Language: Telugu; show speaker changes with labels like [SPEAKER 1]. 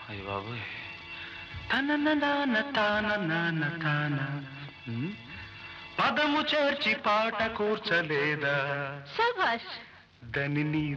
[SPEAKER 1] అయ్య బాబు తన నాన్న తాన నాన్న తాన పదము చేర్చి పాట కూర్చలేదా
[SPEAKER 2] శభాష్.
[SPEAKER 1] దని నీ